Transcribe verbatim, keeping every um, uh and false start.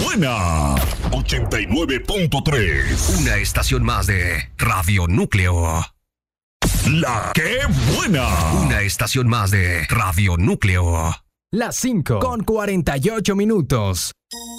buena! ochenta y nueve punto tres. Una estación más de Radio Núcleo. ¡La que buena! Una estación más de Radio Núcleo. Las cinco con cuarenta y ocho minutos.